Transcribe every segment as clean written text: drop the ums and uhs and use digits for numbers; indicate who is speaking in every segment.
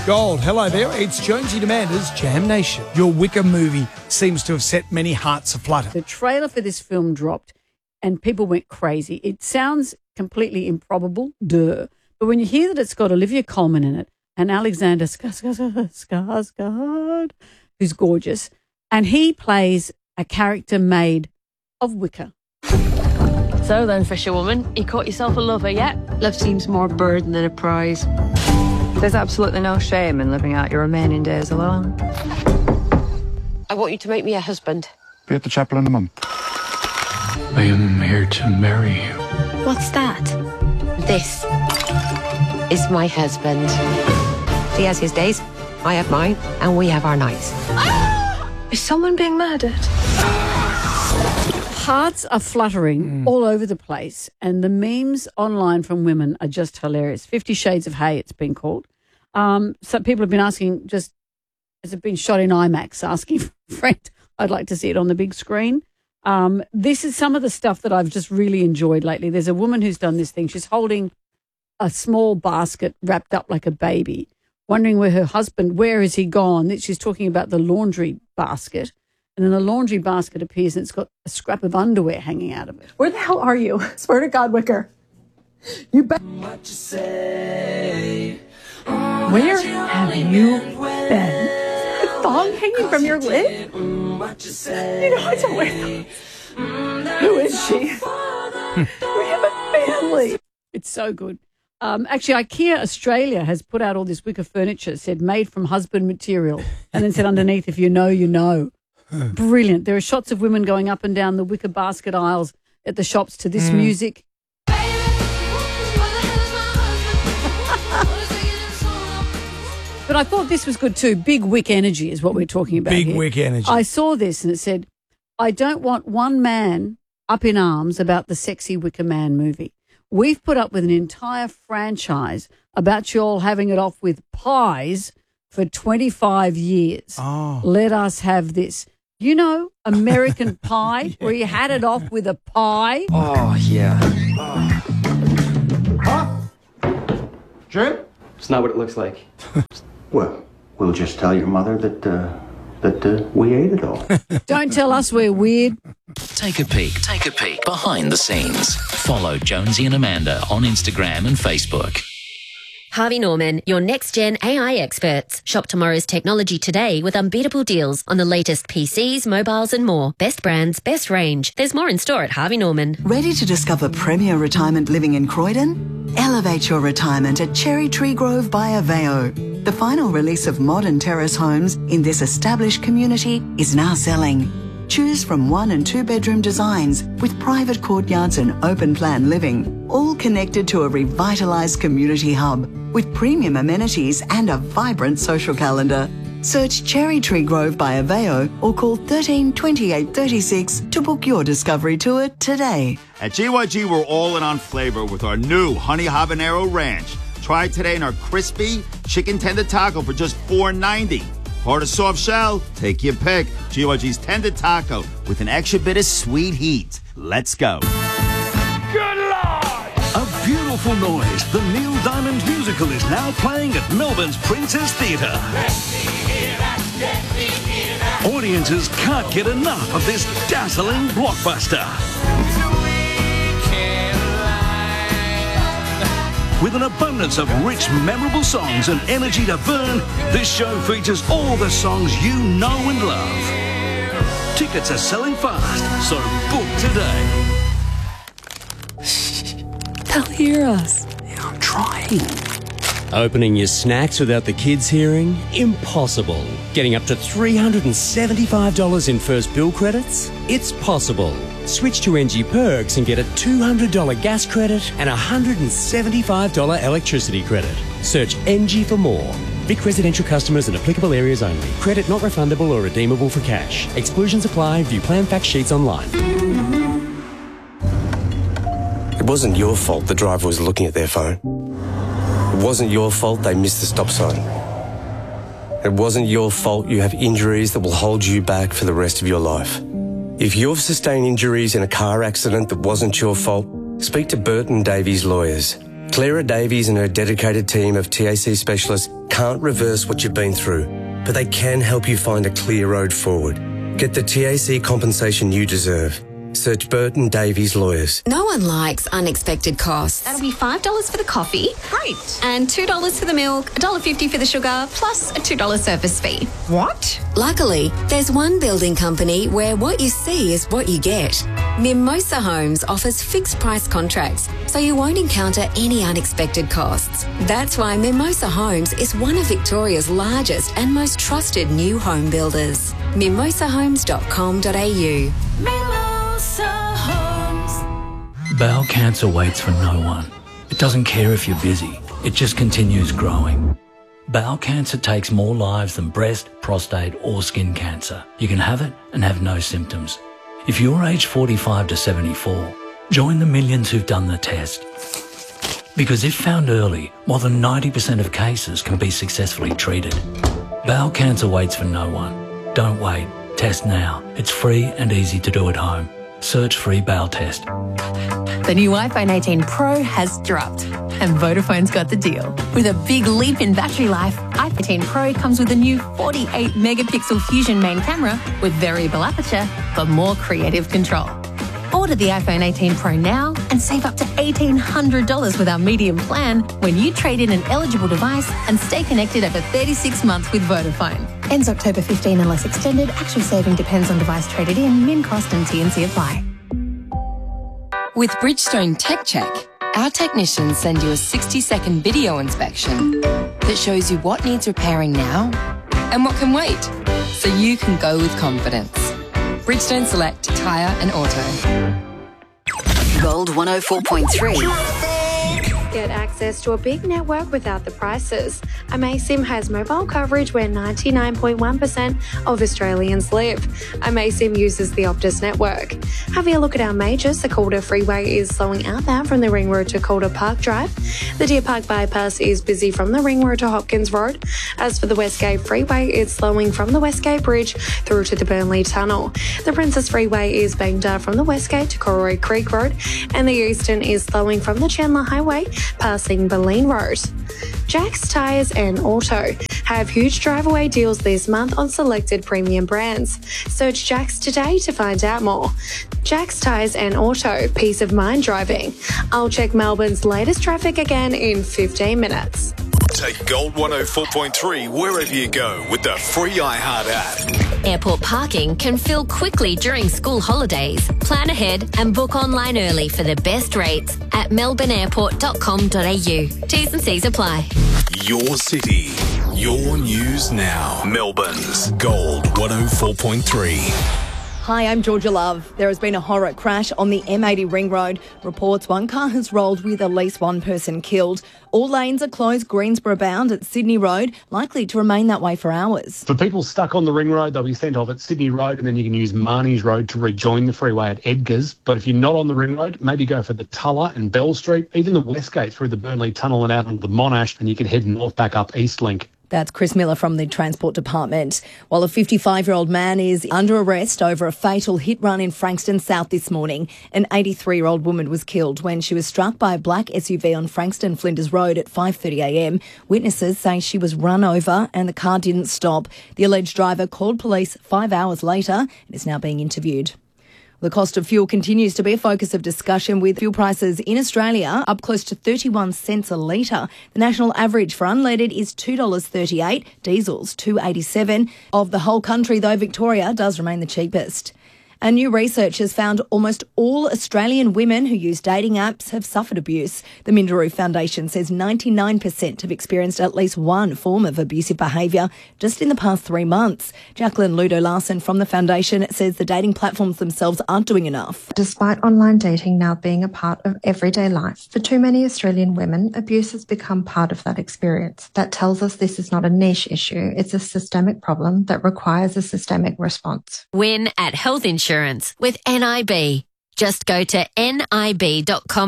Speaker 1: Gold, hello there. It's Jonesy Demander's Jam Nation. Your Wicker movie seems to have set many hearts aflutter.
Speaker 2: The trailer for this film dropped and people went crazy. It sounds completely improbable, but when you hear that it's got Olivia Colman in it and Alexander Skarsgård, who's gorgeous, and he plays a character made of wicker.
Speaker 3: So then, fisherwoman, you caught yourself a lover yet? Love seems more a burden than a prize.
Speaker 4: There's absolutely no shame in living out your remaining days alone.
Speaker 3: I want you to make me a husband.
Speaker 5: Be at the chapel in a month.
Speaker 6: I am here to marry you.
Speaker 7: What's that?
Speaker 3: This is my husband. He has his days, I have mine, and we have our nights.
Speaker 4: Is someone being murdered?
Speaker 2: Hearts are fluttering all over the place, and the memes online from women are just hilarious. 50 Shades of Hay, it's been called. Some people have been asking, just has it been shot in IMAX, asking for a friend, I'd like to see it on the big screen. This is some of the stuff that I've just really enjoyed lately. There's a woman who's done this thing. She's holding a small basket wrapped up like a baby, wondering where is he gone? She's talking about the laundry basket. And then the laundry basket appears and it's got a scrap of underwear hanging out of it.
Speaker 8: Where the hell are you? Swear to God, Wicker. You bet. Where have you been? The thong hanging from your lid? You know I don't wear thongs. Who is she? We have a family.
Speaker 2: It's so good. Actually, IKEA Australia has put out all this wicker furniture, said made from husband material, and then said underneath, if you know, you know. Brilliant. There are shots of women going up and down the wicker basket aisles at the shops to this music. But I thought this was good too. Big Wick energy is what we're talking about.
Speaker 1: Big Wick energy.
Speaker 2: I saw this and it said, I don't want one man up in arms about the Sexy Wicker Man movie. We've put up with an entire franchise about you all having it off with pies for 25 years.
Speaker 1: Oh.
Speaker 2: Let us have this. You know, American Pie, where you had it off with a pie.
Speaker 6: Oh, yeah.
Speaker 5: Huh? Jim?
Speaker 6: It's not what it looks like.
Speaker 9: Well, we'll just tell your mother that we ate it all.
Speaker 2: Don't tell us we're weird.
Speaker 10: Take a peek behind the scenes. Follow Jonesy and Amanda on Instagram and Facebook.
Speaker 7: Harvey Norman, your next-gen AI experts. Shop tomorrow's technology today with unbeatable deals on the latest PCs, mobiles and more. Best brands, best range. There's more in store at Harvey Norman.
Speaker 11: Ready to discover premier retirement living in Croydon? Elevate your retirement at Cherry Tree Grove by Aveo. The final release of modern terrace homes in this established community is now selling. Choose from 1 and 2 bedroom designs with private courtyards and open plan living, all connected to a revitalised community hub with premium amenities and a vibrant social calendar. Search Cherry Tree Grove by Aveo or call 13 28 36 to book your discovery tour today.
Speaker 12: At GYG, we're all in on flavor with our new Honey Habanero Ranch. Try it today in our crispy chicken tender taco for just $4.90. Hard or soft shell? Take your pick. GYG's Tender Taco with an extra bit of sweet heat. Let's go.
Speaker 13: Good Lord! A Beautiful Noise, the Neil Diamond musical, is now playing at Melbourne's Princess Theatre. Audiences can't get enough of this dazzling blockbuster. With an abundance of rich, memorable songs and energy to burn, this show features all the songs you know and love. Tickets are selling fast, so book today.
Speaker 8: They'll hear us. I'm trying.
Speaker 14: Opening your snacks without the kids hearing? Impossible. Getting up to $375 in first bill credits? It's possible. Switch to NG Perks and get a $200 gas credit and a $175 electricity credit. Search NG for more. Vic residential customers and applicable areas only. Credit not refundable or redeemable for cash. Exclusions apply. View plan fact sheets online.
Speaker 15: It wasn't your fault the driver was looking at their phone. It wasn't your fault they missed the stop sign. It wasn't your fault you have injuries that will hold you back for the rest of your life. If you've sustained injuries in a car accident that wasn't your fault, speak to Burton Davies Lawyers. Clara Davies and her dedicated team of TAC specialists can't reverse what you've been through, but they can help you find a clear road forward. Get the TAC compensation you deserve. Search Burton Davies Lawyers.
Speaker 16: No one likes unexpected costs. That'll be $5 for the coffee. Great. And $2 for the milk, $1.50 for the sugar, plus a $2 service fee. What? Luckily, there's one building company where what you see is what you get. Mimosa Homes offers fixed price contracts, so you won't encounter any unexpected costs. That's why Mimosa Homes is one of Victoria's largest and most trusted new home builders. mimosahomes.com.au.
Speaker 17: Bowel cancer waits for no one. It doesn't care if you're busy. It just continues growing. Bowel cancer takes more lives than breast, prostate or skin cancer. You can have it and have no symptoms. If you're aged 45 to 74, join the millions who've done the test. Because if found early, more than 90% of cases can be successfully treated. Bowel cancer waits for no one. Don't wait. Test now. It's free and easy to do at home. Search free bowel test.
Speaker 18: The new iPhone 18 Pro has dropped, and Vodafone's got the deal. With a big leap in battery life, iPhone 18 Pro comes with a new 48-megapixel Fusion main camera with variable aperture for more creative control. Order the iPhone 18 Pro now and save up to $1,800 with our medium plan when you trade in an eligible device and stay connected over 36 months with Vodafone. Ends October 15 unless extended. Actual saving depends on device traded in. Min cost and T&C apply.
Speaker 19: With Bridgestone Tech Check, our technicians send you a 60-second video inspection that shows you what needs repairing now and what can wait, so you can go with confidence. Bridgestone Select Tyre and Auto.
Speaker 11: Gold 104.3.
Speaker 20: Get access to a big network without the prices. Amaysim has mobile coverage where 99.1% of Australians live. Amaysim uses the Optus network. Having a look at our majors, the Calder Freeway is slowing outbound from the Ring Road to Calder Park Drive. The Deer Park Bypass is busy from the Ring Road to Hopkins Road. As for the Westgate Freeway, it's slowing from the Westgate Bridge through to the Burnley Tunnel. The Princess Freeway is banged up from the Westgate to Corroy Creek Road, and the Eastern is slowing from the Chandler Highway passing Boleyn Road. Jack's Tyres and Auto have huge drive-away deals this month on selected premium brands. Search Jack's today to find out more. Jack's Tyres and Auto, peace of mind driving. I'll check Melbourne's latest traffic again in 15 minutes.
Speaker 21: Take Gold 104.3 wherever you go with the free iHeart app.
Speaker 7: Airport parking can fill quickly during school holidays. Plan ahead and book online early for the best rates at melbourneairport.com.au. T's and C's apply.
Speaker 21: Your city, your news now. Melbourne's Gold 104.3.
Speaker 22: Hi, I'm Georgia Love. There has been a horror crash on the M80 Ring Road. Reports one car has rolled with at least one person killed. All lanes are closed Greensboro bound at Sydney Road, likely to remain that way for hours.
Speaker 23: For people stuck on the Ring Road, they'll be sent off at Sydney Road, and then you can use Marnie's Road to rejoin the freeway at Edgars. But if you're not on the Ring Road, maybe go for the Tulla and Bell Street, even the Westgate through the Burnley Tunnel and out onto the Monash, and you can head north back up Eastlink.
Speaker 22: That's Chris Miller from the Transport Department. While a 55-year-old man is under arrest over a fatal hit run in Frankston South this morning, an 83-year-old woman was killed when she was struck by a black SUV on Frankston Flinders Road at 5:30am. Witnesses say she was run over and the car didn't stop. The alleged driver called police 5 hours later and is now being interviewed. The cost of fuel continues to be a focus of discussion, with fuel prices in Australia up close to 31 cents a litre. The national average for unleaded is $2.38, diesel's $2.87. Of the whole country, though, Victoria does remain the cheapest. And new research has found almost all Australian women who use dating apps have suffered abuse. The Minderoo Foundation says 99% have experienced at least one form of abusive behaviour just in the past 3 months. Jacqueline Ludo-Larson from the foundation says the dating platforms themselves aren't doing enough.
Speaker 24: Despite online dating now being a part of everyday life, for too many Australian women, abuse has become part of that experience. That tells us this is not a niche issue. It's a systemic problem that requires a systemic response.
Speaker 7: Win at Health Insurance with NIB. Just go to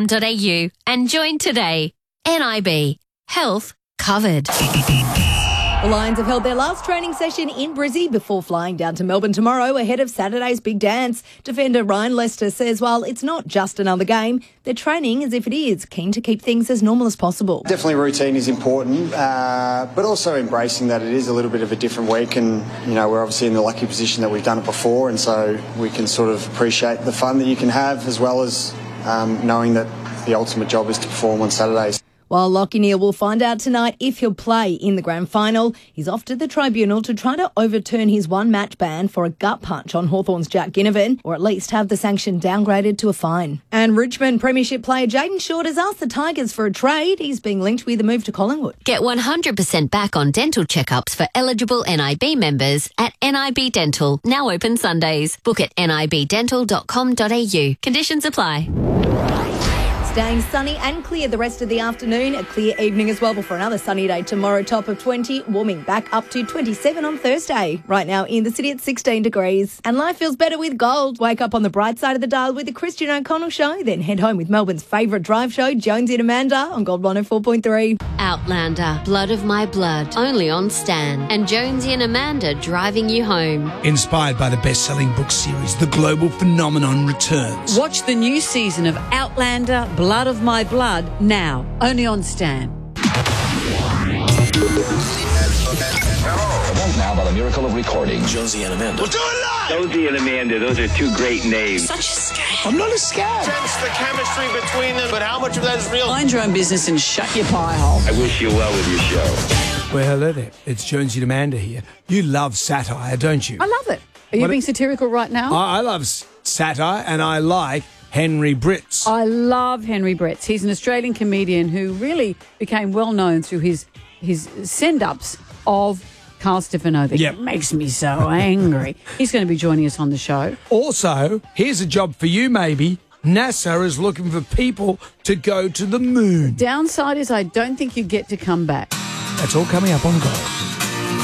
Speaker 7: nib.com.au and join today. NIB. Health covered.
Speaker 22: The Lions have held their last training session in Brizzy before flying down to Melbourne tomorrow ahead of Saturday's big dance. Defender Ryan Lester says while it's not just another game, they're training as if it is, keen to keep things as normal as possible.
Speaker 1: Definitely routine is important, but also embracing that it is a little bit of a different week, and we're obviously in the lucky position that we've done it before, and so we can sort of appreciate the fun that you can have as well as knowing that the ultimate job is to perform on Saturdays.
Speaker 22: While Lachie Neale will find out tonight if he'll play in the grand final, he's off to the tribunal to try to overturn his one-match ban for a gut punch on Hawthorn's Jack Ginnivan, or at least have the sanction downgraded to a fine. And Richmond Premiership player Jayden Short has asked the Tigers for a trade. He's being linked with a move to Collingwood.
Speaker 7: Get 100% back on dental checkups for eligible NIB members at NIB Dental, now open Sundays. Book at nibdental.com.au. Conditions apply.
Speaker 22: Staying sunny and clear the rest of the afternoon. A clear evening as well before another sunny day tomorrow. Top of 20, warming back up to 27 on Thursday. Right now in the city at 16 degrees. And life feels better with gold. Wake up on the bright side of the dial with the Christian O'Connell Show. Then head home with Melbourne's favourite drive show, Jonesy and Amanda, on Gold 104.3.
Speaker 7: Outlander, Blood of My Blood, only on Stan. And Jonesy and Amanda driving you home.
Speaker 3: Inspired by the best-selling book series, the global phenomenon returns.
Speaker 2: Watch the new season of Outlander, Blood of My Blood, now, only on Stan.
Speaker 10: Now by the miracle of recording, Jonesy and Amanda.
Speaker 4: We'll do it live! Jonesy and Amanda, those are two great names.
Speaker 10: Such a scam.
Speaker 3: I'm not a scam.
Speaker 4: Sense the chemistry between them, but how much of that is real?
Speaker 2: Mind your own business and shut your pie hole.
Speaker 4: I wish you well with your show.
Speaker 3: Well, hello there. It's Jonesy and Amanda here. You love satire, don't you?
Speaker 2: I love it. Are you being satirical right now?
Speaker 3: I love satire, and I like Henry Britz.
Speaker 2: I love Henry Britz. He's an Australian comedian who really became well known through his send-ups of Carl Stefano. That makes me so angry. He's going to be joining us on the show.
Speaker 3: Also, here's a job for you maybe. NASA is looking for people to go to the moon.
Speaker 2: Downside is I don't think you get to come back.
Speaker 3: That's all coming up on Gold.